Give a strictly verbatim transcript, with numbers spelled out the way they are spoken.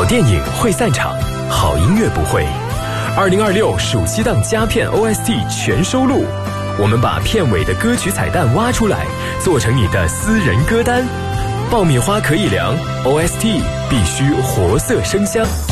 电影会散场，好音乐不会。二零二六暑期档佳片 O S T 全收录，我们把片尾的歌曲彩蛋挖出来，做成你的私人歌单。爆米花可以凉 ，O S T 必须活色生香。